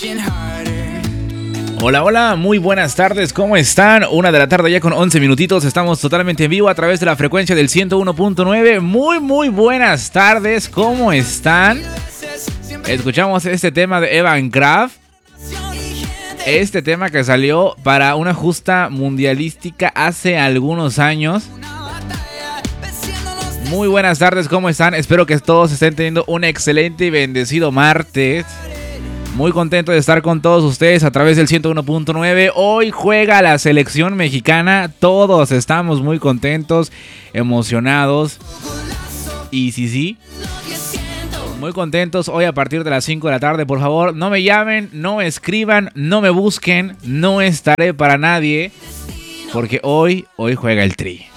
Hola, hola, muy buenas tardes, ¿cómo están? 1 de la tarde ya con 11 minutitos, estamos totalmente en vivo a través de la frecuencia del 101.9. Muy buenas tardes, ¿cómo están? Escuchamos este tema de Evan Kraft. Este tema que salió para una justa mundialística hace algunos años. Muy buenas tardes, ¿cómo están? Espero que todos estén teniendo un excelente y bendecido martes. Muy contento de estar con todos ustedes a través del 101.9. Hoy juega la selección mexicana. Todos estamos muy contentos, emocionados. Y sí, muy contentos. Hoy a partir de las 5 de la tarde, por favor, no me llamen, no me escriban, no me busquen. No estaré para nadie. Porque hoy juega el Tri.